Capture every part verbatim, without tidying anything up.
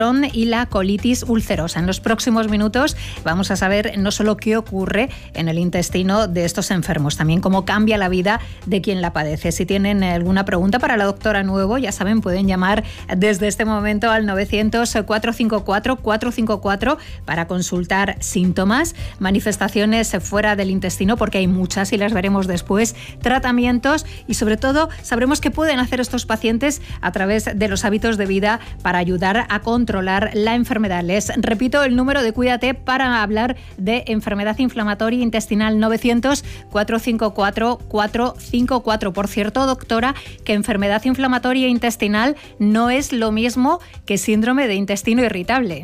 y la colitis ulcerosa. En los próximos minutos vamos a saber no solo qué ocurre en el intestino de estos enfermos, también cómo cambia la vida de quien la padece. Si tienen alguna pregunta para la doctora Nuevo, ya saben, pueden llamar desde este momento al novecientos, cuatrocientos cincuenta y cuatro, cuatrocientos cincuenta y cuatro para consultar síntomas, manifestaciones fuera del intestino, porque hay muchas y las veremos después, tratamientos y sobre todo sabremos qué pueden hacer estos pacientes a través de los hábitos de vida para ayudar a controlar la enfermedad. Les repito el número de Cuídate para hablar de enfermedad inflamatoria intestinal: novecientos, cuatrocientos cincuenta y cuatro, cuatrocientos cincuenta y cuatro. Por cierto, doctora, que enfermedad inflamatoria intestinal no es lo mismo que síndrome de intestino irritable.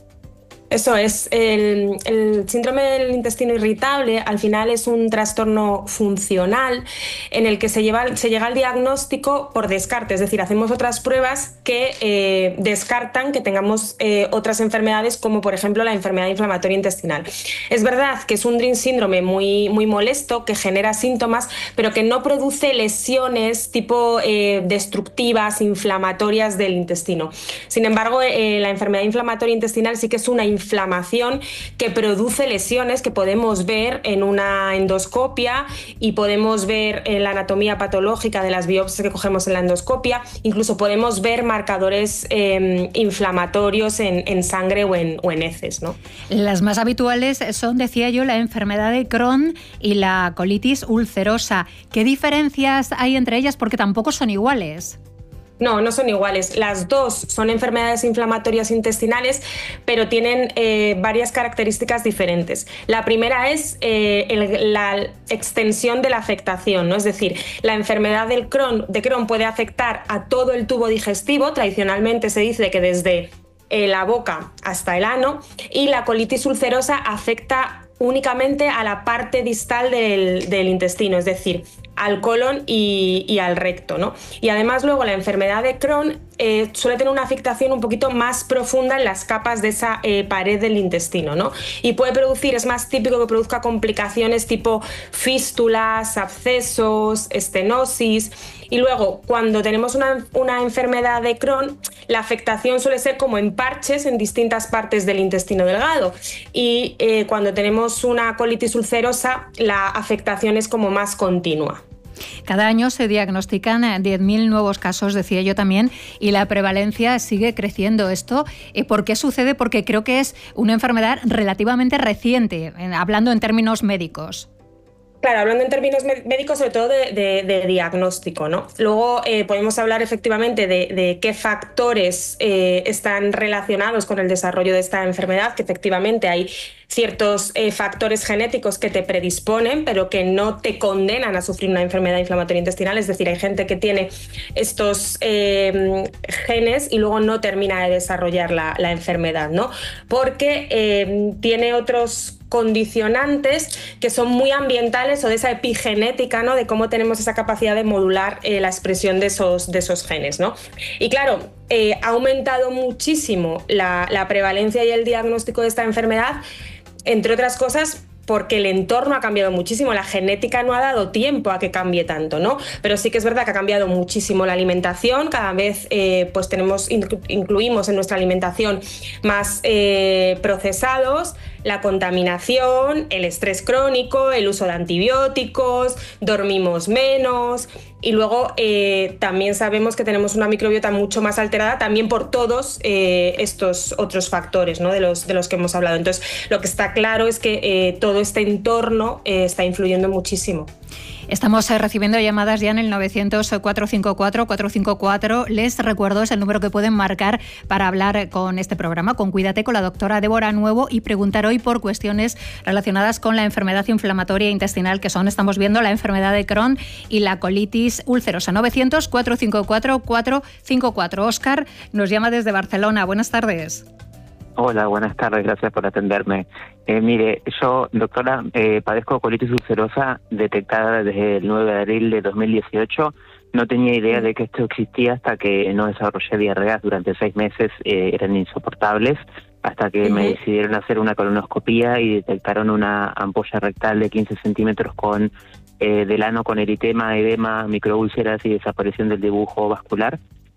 Eso es, el, el síndrome del intestino irritable al final es un trastorno funcional en el que se, lleva, se llega al diagnóstico por descarte, es decir, hacemos otras pruebas que eh, descartan que tengamos eh, otras enfermedades como por ejemplo la enfermedad inflamatoria intestinal. Es verdad que es un síndrome muy, muy molesto que genera síntomas, pero que no produce lesiones tipo eh, destructivas, inflamatorias del intestino. Sin embargo, eh, la enfermedad inflamatoria intestinal sí que es una inflamación que produce lesiones que podemos ver en una endoscopia y podemos ver en la anatomía patológica de las biopsias que cogemos en la endoscopia. Incluso podemos ver marcadores eh, inflamatorios en, en sangre o en, o en heces, ¿no? Las más habituales son, decía yo, la enfermedad de Crohn y la colitis ulcerosa. ¿Qué diferencias hay entre ellas? Porque tampoco son iguales. No, no son iguales. Las dos son enfermedades inflamatorias intestinales, pero tienen eh, varias características diferentes. La primera es eh, el, la extensión de la afectación, ¿no? Es decir, la enfermedad del Crohn, de Crohn puede afectar a todo el tubo digestivo. Tradicionalmente se dice que desde eh, la boca hasta el ano, y la colitis ulcerosa afecta únicamente a la parte distal del, del intestino, es decir, al colon y, y al recto, ¿no? Y además luego la enfermedad de Crohn eh, suele tener una afectación un poquito más profunda en las capas de esa eh, pared del intestino, ¿no? Y puede producir, es más típico que produzca complicaciones tipo fístulas, abscesos, estenosis. Y luego, cuando tenemos una, una enfermedad de Crohn, la afectación suele ser como en parches en distintas partes del intestino delgado. Y eh, cuando tenemos una colitis ulcerosa, la afectación es como más continua. Cada año se diagnostican diez mil nuevos casos, decía yo también, y la prevalencia sigue creciendo. ¿Esto por qué sucede? Porque creo que es una enfermedad relativamente reciente, hablando en términos médicos. Claro, hablando en términos médicos, sobre todo de, de, de diagnóstico, ¿no? Luego eh, podemos hablar efectivamente de, de qué factores eh, están relacionados con el desarrollo de esta enfermedad, que efectivamente hay ciertos eh, factores genéticos que te predisponen, pero que no te condenan a sufrir una enfermedad inflamatoria intestinal. Es decir, hay gente que tiene estos eh, genes y luego no termina de desarrollar la, la enfermedad, ¿no? Porque eh, tiene otros condicionantes que son muy ambientales o de esa epigenética, ¿no? De cómo tenemos esa capacidad de modular eh, la expresión de esos, de esos genes, ¿no? Y claro, eh, ha aumentado muchísimo la, la prevalencia y el diagnóstico de esta enfermedad, entre otras cosas porque el entorno ha cambiado muchísimo, la genética no ha dado tiempo a que cambie tanto, ¿no? Pero sí que es verdad que ha cambiado muchísimo la alimentación, cada vez eh, pues tenemos, incluimos en nuestra alimentación más eh, procesados, la contaminación, el estrés crónico, el uso de antibióticos, dormimos menos. Y luego eh, también sabemos que tenemos una microbiota mucho más alterada también por todos eh, estos otros factores, ¿no? de, los, de los que hemos hablado. Entonces, lo que está claro es que eh, todo este entorno eh, está influyendo muchísimo. Estamos eh, recibiendo llamadas ya en el novecientos, cuatrocientos cincuenta y cuatro, cuatrocientos cincuenta y cuatro. Les recuerdo, es el número que pueden marcar para hablar con este programa, con Cuídate, con la doctora Débora Nuevo, y preguntar hoy por cuestiones relacionadas con la enfermedad inflamatoria intestinal, que son, estamos viendo, la enfermedad de Crohn y la colitis ulcerosa. novecientos, cuatrocientos cincuenta y cuatro, cuatrocientos cincuenta y cuatro. Óscar nos llama desde Barcelona. Buenas tardes. Hola, buenas tardes, gracias por atenderme. Eh, mire, yo, doctora, eh, padezco colitis ulcerosa detectada desde el nueve de abril de dos mil dieciocho. No tenía idea de que esto existía hasta que no desarrollé diarreas durante seis meses, eh, eran insoportables, hasta que uh-huh. me decidieron hacer una colonoscopía y detectaron una ampolla rectal de quince centímetros con eh, del ano con eritema, edema, microúlceras y desaparición del dibujo vascular.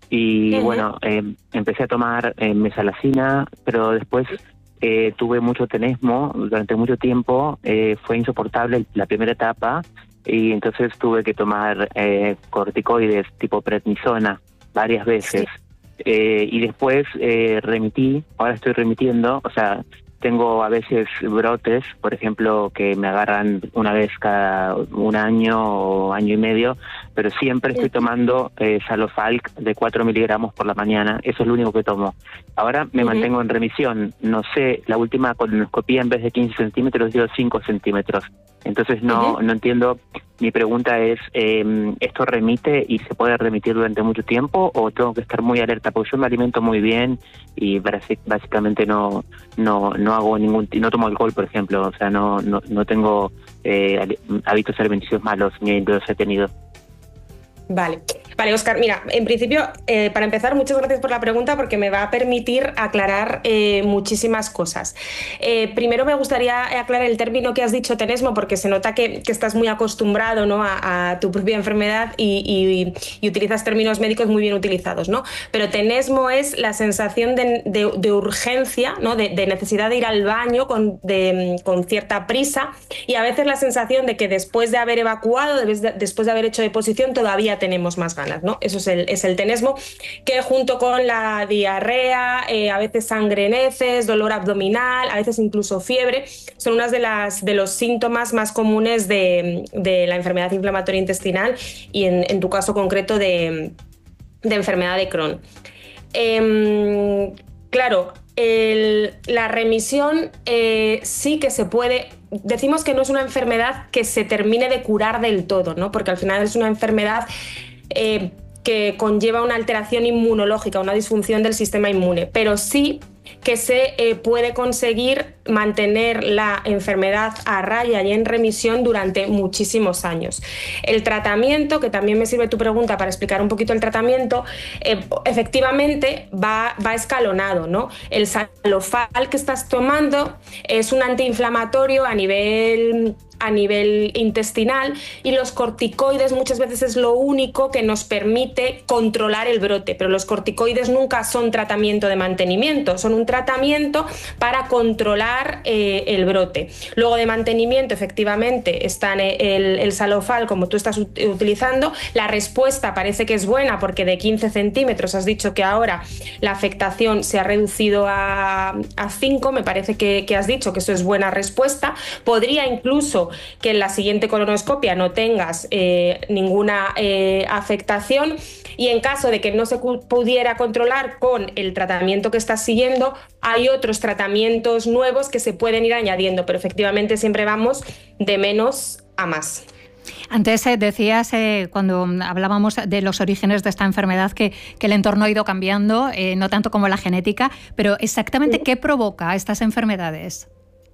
Y Uh-huh. bueno, eh, empecé a tomar eh, mesalazina, pero después eh, tuve mucho tenesmo durante mucho tiempo, eh, fue insoportable la primera etapa y entonces tuve que tomar eh, corticoides tipo prednisona varias veces. Sí. Eh, y después eh, remití, ahora estoy remitiendo, o sea, tengo a veces brotes, por ejemplo, que me agarran una vez cada un año o año y medio, pero siempre estoy tomando eh, Salofalc de cuatro miligramos por la mañana, eso es lo único que tomo. Ahora me Uh-huh. mantengo en remisión, no sé, la última colonoscopía en vez de quince centímetros dio cinco centímetros, entonces no, Uh-huh. no entiendo. Mi pregunta es, eh, ¿esto remite y se puede remitir durante mucho tiempo o tengo que estar muy alerta? Porque yo me alimento muy bien y básicamente no no no hago ningún, no tomo alcohol, por ejemplo, o sea, no no, no tengo eh, hábitos alimenticios malos ni los he tenido. Vale, vale, Óscar, mira, en principio, eh, para empezar, muchas gracias por la pregunta porque me va a permitir aclarar eh, muchísimas cosas. Eh, primero me gustaría aclarar el término que has dicho, tenesmo, porque se nota que, que estás muy acostumbrado, ¿no?, a, a tu propia enfermedad y, y, y utilizas términos médicos muy bien utilizados, ¿no? Pero tenesmo es la sensación de, de, de urgencia, ¿no?, de, de necesidad de ir al baño con, de, con cierta prisa y a veces la sensación de que después de haber evacuado, de, después de haber hecho deposición, todavía tenemos más ganas, ¿no? Eso es el, es el tenesmo, que junto con la diarrea, eh, a veces sangre en heces, dolor abdominal, a veces incluso fiebre, son unas de, las, de los síntomas más comunes de, de la enfermedad inflamatoria intestinal y en, en tu caso concreto de, de enfermedad de Crohn. Eh, claro, el, la remisión eh, sí que se puede. Decimos que no es una enfermedad que se termine de curar del todo, ¿no? Porque al final es una enfermedad eh, que conlleva una alteración inmunológica, una disfunción del sistema inmune, pero sí que se eh, puede conseguir mantener la enfermedad a raya y en remisión durante muchísimos años. El tratamiento, que también me sirve tu pregunta para explicar un poquito el tratamiento, eh, efectivamente va, va escalonado, ¿no? El Salofal que estás tomando es un antiinflamatorio a nivel a nivel intestinal y los corticoides muchas veces es lo único que nos permite controlar el brote, pero los corticoides nunca son tratamiento de mantenimiento, son un tratamiento para controlar eh, el brote. Luego de mantenimiento efectivamente está el, el Salofal como tú estás utilizando, la respuesta parece que es buena porque de quince centímetros has dicho que ahora la afectación se ha reducido a, a cinco, me parece que, que has dicho que eso es buena respuesta, podría incluso que en la siguiente colonoscopia no tengas eh, ninguna eh, afectación y en caso de que no se pudiera controlar con el tratamiento que estás siguiendo, hay otros tratamientos nuevos que se pueden ir añadiendo, pero efectivamente siempre vamos de menos a más. Antes eh, decías, eh, cuando hablábamos de los orígenes de esta enfermedad, que, que el entorno ha ido cambiando, eh, no tanto como la genética, pero exactamente, ¿qué provoca estas enfermedades?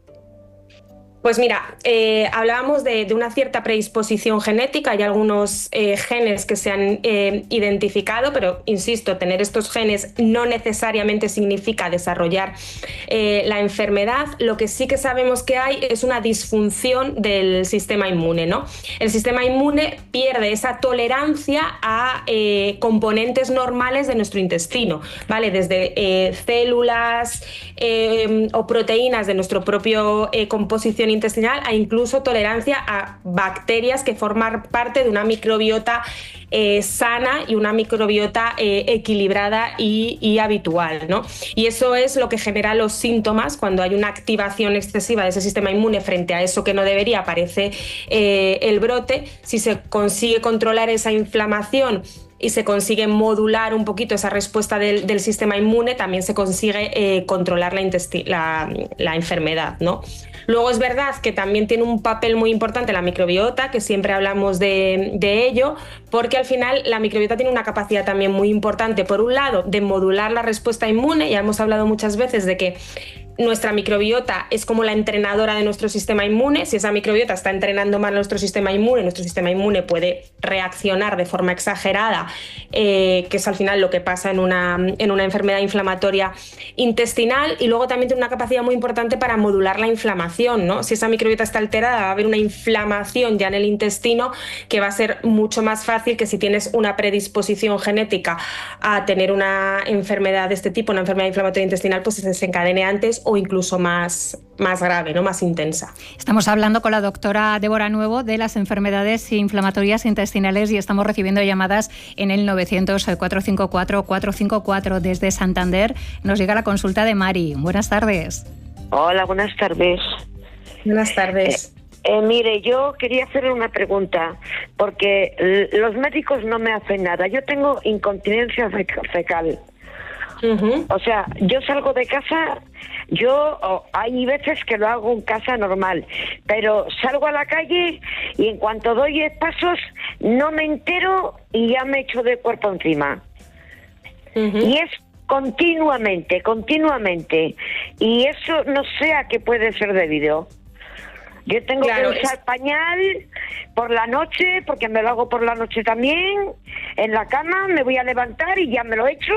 Pues mira, eh, hablábamos de, de una cierta predisposición genética, hay algunos eh, genes que se han eh, identificado, pero insisto, tener estos genes no necesariamente significa desarrollar eh, la enfermedad. Lo que sí que sabemos que hay es una disfunción del sistema inmune, ¿no? El sistema inmune pierde esa tolerancia a eh, componentes normales de nuestro intestino, ¿vale? Desde eh, células eh, o proteínas de nuestro propio eh, composición intestinal a incluso tolerancia a bacterias que forman parte de una microbiota eh, sana y una microbiota eh, equilibrada y, y habitual, ¿no? Y eso es lo que genera los síntomas cuando hay una activación excesiva de ese sistema inmune frente a eso que no debería, aparece eh, el brote. Si se consigue controlar esa inflamación y se consigue modular un poquito esa respuesta del, del sistema inmune, también se consigue eh, controlar la, la, la enfermedad, ¿no? Luego es verdad que también tiene un papel muy importante la microbiota, que siempre hablamos de, de ello, porque al final la microbiota tiene una capacidad también muy importante, por un lado, de modular la respuesta inmune. Ya hemos hablado muchas veces de que nuestra microbiota es como la entrenadora de nuestro sistema inmune. Si esa microbiota está entrenando mal nuestro sistema inmune, nuestro sistema inmune puede reaccionar de forma exagerada, eh, que es al final lo que pasa en una, en una enfermedad inflamatoria intestinal. Y luego también tiene una capacidad muy importante para modular la inflamación, ¿no? Si esa microbiota está alterada, va a haber una inflamación ya en el intestino que va a ser mucho más fácil que si tienes una predisposición genética a tener una enfermedad de este tipo, una enfermedad inflamatoria intestinal, pues se desencadene antes o incluso más, más grave, ¿no? Más intensa. Estamos hablando con la doctora Débora Nuevo de las enfermedades inflamatorias intestinales y estamos recibiendo llamadas en el novecientos, cuatrocientos cincuenta y cuatro, cuatrocientos cincuenta y cuatro. Desde Santander nos llega la consulta de Mari. Buenas tardes. Hola, buenas tardes. Buenas tardes. Eh, eh, mire, yo quería hacerle una pregunta, porque los médicos no me hacen nada. Yo tengo incontinencia fecal. Uh-huh. O sea, yo salgo de casa, yo oh, hay veces que lo hago en casa normal, pero salgo a la calle y en cuanto doy pasos no me entero y ya me echo de cuerpo encima. Uh-huh. Y es continuamente, continuamente. Y eso no sé a qué puede ser debido. Yo tengo claro, que usar es... pañal por la noche, porque me lo hago por la noche también. En la cama me voy a levantar y ya me lo echo.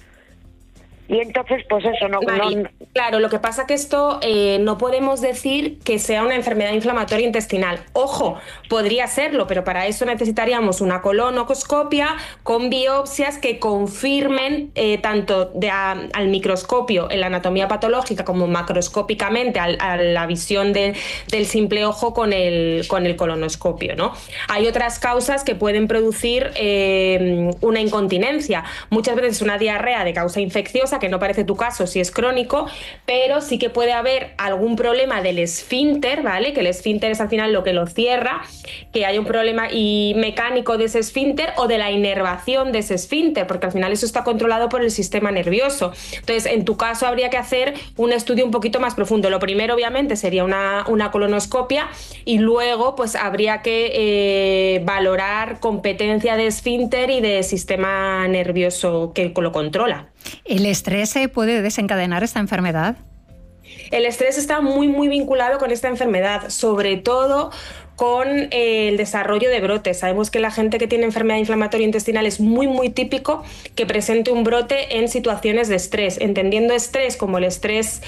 Y entonces, pues eso, no... Mari, no... Claro, lo que pasa que esto eh, no podemos decir que sea una enfermedad inflamatoria intestinal. Ojo, podría serlo, pero para eso necesitaríamos una colonoscopia con biopsias que confirmen eh, tanto de a, al microscopio en la anatomía patológica como macroscópicamente al, a la visión de, del simple ojo con el, con el colonoscopio, ¿no? Hay otras causas que pueden producir eh, una incontinencia. Muchas veces una diarrea de causa infecciosa, que no parece tu caso si es crónico, pero sí que puede haber algún problema del esfínter, ¿vale? Que el esfínter es al final lo que lo cierra, que hay un problema y mecánico de ese esfínter o de la inervación de ese esfínter, porque al final eso está controlado por el sistema nervioso. Entonces, en tu caso habría que hacer un estudio un poquito más profundo. Lo primero, obviamente, sería una, una colonoscopia y luego pues habría que eh, valorar competencia de esfínter y de sistema nervioso que lo controla. ¿El estrés puede desencadenar esta enfermedad? El estrés está muy, muy vinculado con esta enfermedad, sobre todo con eh, el desarrollo de brotes. Sabemos que la gente que tiene enfermedad inflamatoria intestinal es muy, muy típico que presente un brote en situaciones de estrés, entendiendo estrés como el estrés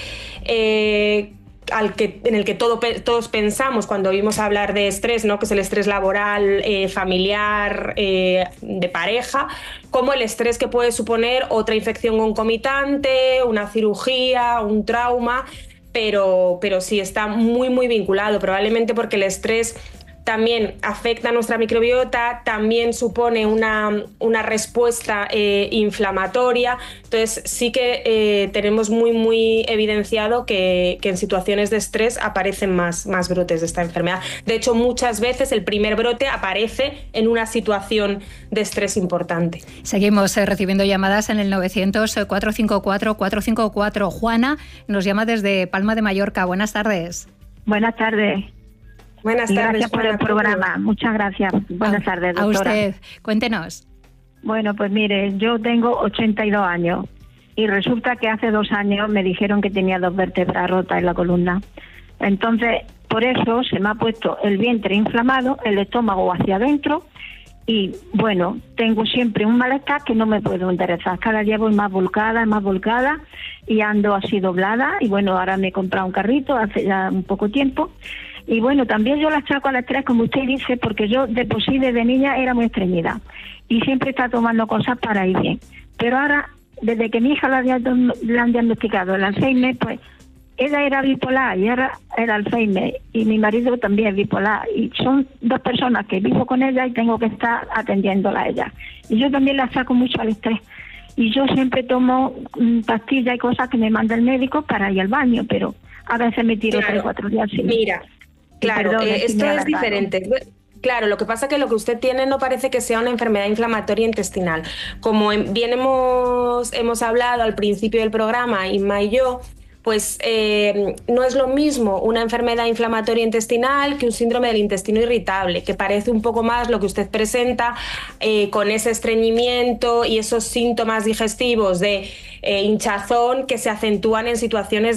eh, al que, en el que todo, todos pensamos cuando oímos hablar de estrés, ¿no? Que es el estrés laboral, eh, familiar, eh, de pareja, como el estrés que puede suponer otra infección concomitante, una cirugía, un trauma, pero, pero sí está muy, muy vinculado, probablemente porque el estrés también afecta a nuestra microbiota, también supone una, una respuesta eh, inflamatoria. Entonces sí que eh, tenemos muy, muy evidenciado que, que en situaciones de estrés aparecen más, más brotes de esta enfermedad. De hecho, muchas veces el primer brote aparece en una situación de estrés importante. Seguimos eh, recibiendo llamadas en el novecientos, cuatrocientos cincuenta y cuatro, cuatrocientos cincuenta y cuatro. Juana nos llama desde Palma de Mallorca. Buenas tardes. Buenas tardes. Buenas tardes. Gracias por el programa. Muchas gracias. Buenas tardes, doctora. A usted. Cuéntenos. Bueno, pues mire, yo tengo ochenta y dos años y resulta que hace dos años me dijeron que tenía dos vértebras rotas en la columna. Entonces, por eso se me ha puesto el vientre inflamado, el estómago hacia adentro y, bueno, tengo siempre un malestar que no me puedo enderezar. Cada día voy más volcada, más volcada y ando así doblada y, bueno, ahora me he comprado un carrito hace ya un poco tiempo. Y bueno, también yo la achaco al estrés, como usted dice, porque yo de por sí desde niña era muy estreñida y siempre está tomando cosas para ir bien. Pero ahora, desde que mi hija la, la han diagnosticado el Alzheimer, pues ella era bipolar y ahora el Alzheimer y mi marido también es bipolar y son dos personas que vivo con ella y tengo que estar atendiéndola a ella. Y yo también la achaco mucho al estrés. Y yo siempre tomo mm, pastillas y cosas que me manda el médico para ir al baño, pero a veces me tiro claro. tres o cuatro días sin. Mira. Claro, perdón, eh, esto es diferente. Claro, lo que pasa es que lo que usted tiene no parece que sea una enfermedad inflamatoria intestinal. Como bien hemos, hemos hablado al principio del programa, Inma y yo, pues eh, no es lo mismo una enfermedad inflamatoria intestinal que un síndrome del intestino irritable, que parece un poco más lo que usted presenta eh, con ese estreñimiento y esos síntomas digestivos de eh, hinchazón que se acentúan en situaciones de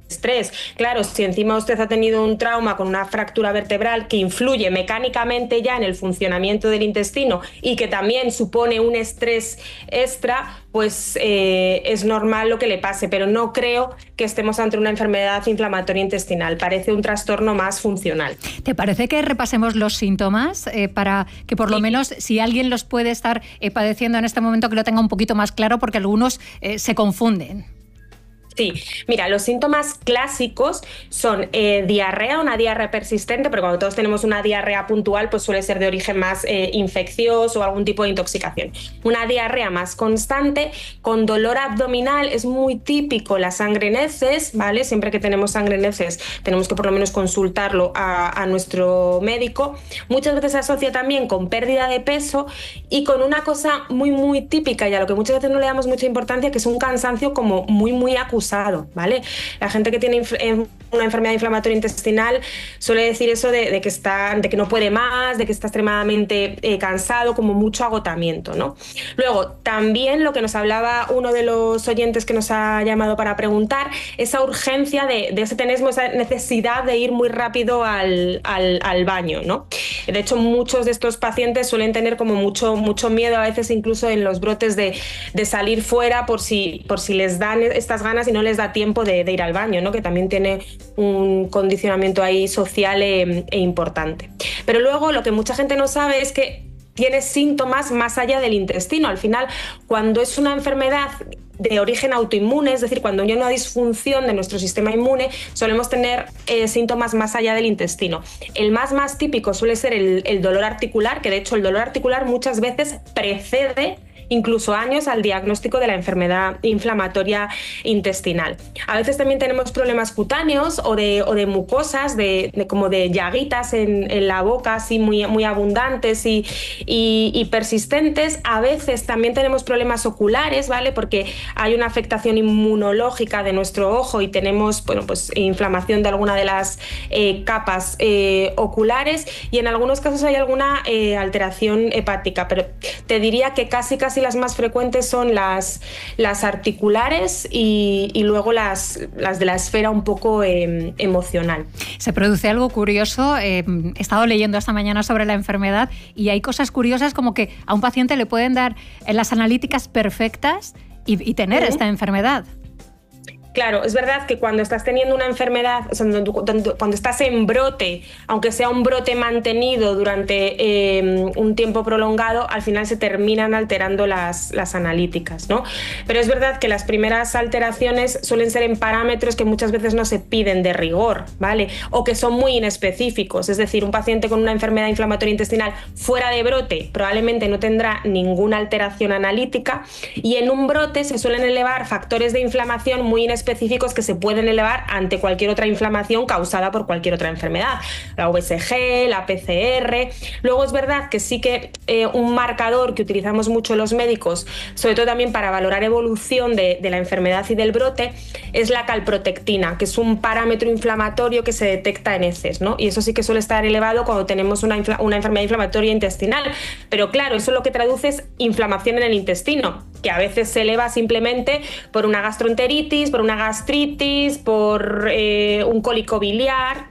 estrés. Claro, si encima usted ha tenido un trauma con una fractura vertebral que influye mecánicamente ya en el funcionamiento del intestino y que también supone un estrés extra, pues eh, es normal lo que le pase, pero no creo que estemos ante una enfermedad inflamatoria intestinal. Parece un trastorno más funcional. ¿Te parece que repasemos los síntomas eh, para que por lo sí. menos si alguien los puede estar eh, padeciendo en este momento, que lo tenga un poquito más claro, porque algunos eh, se confunden? Sí, mira, los síntomas clásicos son eh, diarrea, una diarrea persistente, pero cuando todos tenemos una diarrea puntual, pues suele ser de origen más eh, infeccioso o algún tipo de intoxicación. Una diarrea más constante, con dolor abdominal, es muy típico la sangre en heces, ¿vale? Siempre que tenemos sangre en heces tenemos que por lo menos consultarlo a, a nuestro médico. Muchas veces se asocia también con pérdida de peso y con una cosa muy, muy típica y a lo que muchas veces no le damos mucha importancia, que es un cansancio como muy, muy acusado. ¿Vale? La gente que tiene una enfermedad inflamatoria intestinal suele decir eso de, de, que, está, de que no puede más, de que está extremadamente eh, cansado, como mucho agotamiento, ¿no? Luego, también lo que nos hablaba uno de los oyentes que nos ha llamado para preguntar, esa urgencia de, de ese tener esa necesidad de ir muy rápido al, al, al baño, ¿no? De hecho, muchos de estos pacientes suelen tener como mucho, mucho miedo, a veces incluso en los brotes de, de salir fuera por si, por si les dan estas ganas y no les da tiempo de, de ir al baño, ¿no? Que también tiene un condicionamiento ahí social e, e importante. Pero luego lo que mucha gente no sabe es que tiene síntomas más allá del intestino. Al final, cuando es una enfermedad de origen autoinmune, es decir, cuando hay una disfunción de nuestro sistema inmune, solemos tener eh, síntomas más allá del intestino. El más más típico suele ser el, el dolor articular, que de hecho el dolor articular muchas veces precede incluso años al diagnóstico de la enfermedad inflamatoria intestinal. A veces también tenemos problemas cutáneos o de, o de mucosas, de, de como de llaguitas en, en la boca, así muy, muy abundantes y, y, y persistentes. A veces también tenemos problemas oculares, ¿vale? Porque hay una afectación inmunológica de nuestro ojo y tenemos, bueno, pues inflamación de alguna de las eh, capas eh, oculares, y en algunos casos hay alguna eh, alteración hepática, pero te diría que casi casi las más frecuentes son las, las articulares y, y luego las, las de la esfera un poco eh, emocional. Se produce algo curioso, eh, he estado leyendo esta mañana sobre la enfermedad y hay cosas curiosas como que a un paciente le pueden dar las analíticas perfectas y, y tener uh-huh. esta enfermedad. Claro, es verdad que cuando estás teniendo una enfermedad, o sea, cuando estás en brote, aunque sea un brote mantenido durante eh, un tiempo prolongado, al final se terminan alterando las, las analíticas, ¿no? Pero es verdad que las primeras alteraciones suelen ser en parámetros que muchas veces no se piden de rigor, ¿vale? O que son muy inespecíficos, es decir, un paciente con una enfermedad inflamatoria intestinal fuera de brote probablemente no tendrá ninguna alteración analítica, y en un brote se suelen elevar factores de inflamación muy inespecíficos específicos que se pueden elevar ante cualquier otra inflamación causada por cualquier otra enfermedad, la V S G, la P C R. Luego es verdad que sí que eh, un marcador que utilizamos mucho los médicos, sobre todo también para valorar evolución de, de la enfermedad y del brote, es la calprotectina, que es un parámetro inflamatorio que se detecta en heces, ¿no? Y eso sí que suele estar elevado cuando tenemos una, infla- una enfermedad inflamatoria intestinal. Pero claro, eso lo que traduce es inflamación en el intestino, que a veces se eleva simplemente por una gastroenteritis, por una gastritis, por eh, un cólico biliar.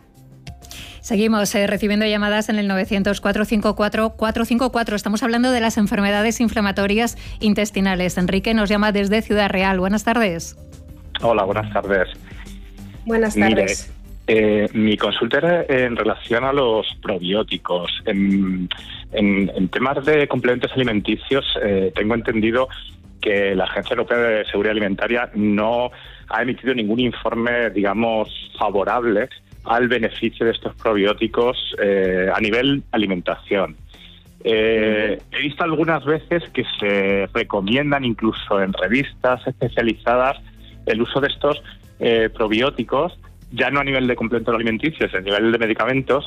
Seguimos eh, recibiendo llamadas en el novecientos, cuatrocientos cincuenta y cuatro, cuatrocientos cincuenta y cuatro. Estamos hablando de las enfermedades inflamatorias intestinales. Enrique nos llama desde Ciudad Real. Buenas tardes. Hola, buenas tardes. Buenas tardes. Mire, eh, mi consulta era en relación a los probióticos. En, en, en temas de complementos alimenticios, eh, tengo entendido que la Agencia Europea de Seguridad Alimentaria no ha emitido ningún informe, digamos, favorable al beneficio de estos probióticos eh, a nivel alimentación. Eh, he visto algunas veces que se recomiendan, incluso en revistas especializadas, el uso de estos eh, probióticos, ya no a nivel de complementos alimenticios, a nivel de medicamentos,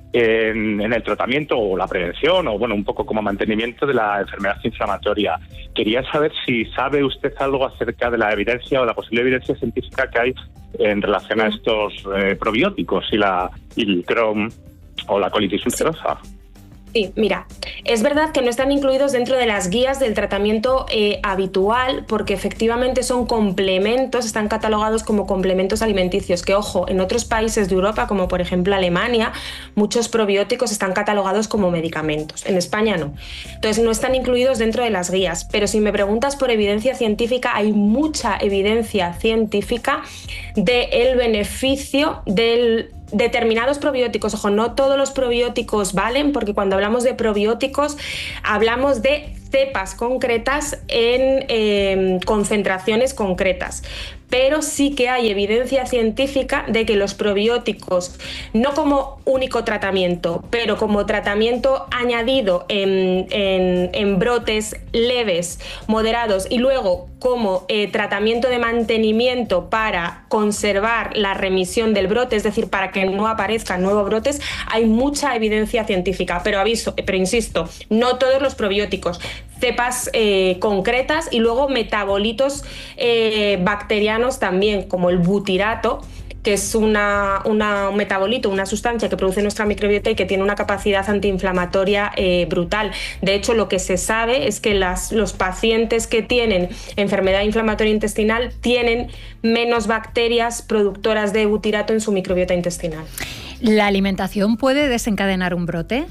En, en el tratamiento o la prevención o bueno un poco como mantenimiento de la enfermedad inflamatoria. Quería saber si sabe usted algo acerca de la evidencia o la posible evidencia científica que hay en relación a estos eh, probióticos y la y el Crohn o la colitis ulcerosa. Sí, mira, Es verdad que no están incluidos dentro de las guías del tratamiento eh, habitual, porque efectivamente son complementos, están catalogados como complementos alimenticios, que ojo, en otros países de Europa, como por ejemplo Alemania, muchos probióticos están catalogados como medicamentos. En España no. Entonces no están incluidos dentro de las guías, pero si me preguntas por evidencia científica, hay mucha evidencia científica del beneficio del determinados probióticos. Ojo, no todos los probióticos valen, porque cuando hablamos de probióticos hablamos de cepas concretas en eh, concentraciones concretas. Pero sí que hay evidencia científica de que los probióticos, no como único tratamiento, pero como tratamiento añadido en, en, en brotes leves, moderados, y luego como eh, tratamiento de mantenimiento para conservar la remisión del brote, es decir, para que no aparezcan nuevos brotes, hay mucha evidencia científica. Pero aviso, pero insisto, no todos los probióticos, cepas eh, concretas y luego metabolitos eh, bacterianos también, como el butirato, que es una, una, un metabolito, una sustancia que produce nuestra microbiota y que tiene una capacidad antiinflamatoria eh, brutal. De hecho, lo que se sabe es que las, los pacientes que tienen enfermedad inflamatoria intestinal tienen menos bacterias productoras de butirato en su microbiota intestinal. ¿La alimentación puede desencadenar un brote?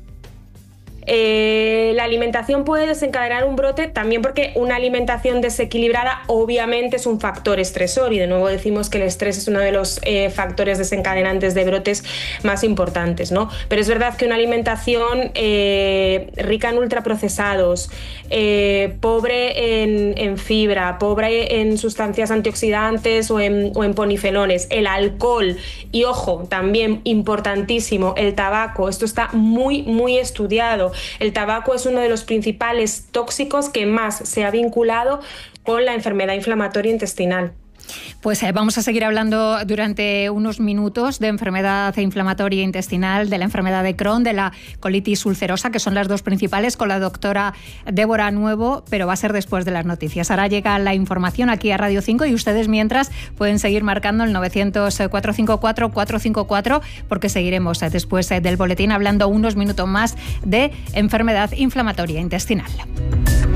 Eh, la alimentación puede desencadenar un brote también, porque una alimentación desequilibrada obviamente es un factor estresor, y de nuevo decimos que el estrés es uno de los eh, factores desencadenantes de brotes más importantes, ¿no? Pero es verdad que una alimentación eh, rica en ultraprocesados, eh, pobre en, en fibra, pobre en sustancias antioxidantes o en, o en ponifenoles, el alcohol y, ojo, también importantísimo, el tabaco. Esto está muy, muy estudiado. El tabaco es uno de los principales tóxicos que más se ha vinculado con la enfermedad inflamatoria intestinal. Pues eh, vamos a seguir hablando durante unos minutos de enfermedad inflamatoria intestinal, de la enfermedad de Crohn, de la colitis ulcerosa, que son las dos principales, con la doctora Débora Nuevo, pero va a ser después de las noticias. Ahora llega la información aquí a Radio cinco y ustedes mientras pueden seguir marcando el novecientos, cuatrocientos cincuenta y cuatro, cuatrocientos cincuenta y cuatro, porque seguiremos después del boletín hablando unos minutos más de enfermedad inflamatoria intestinal.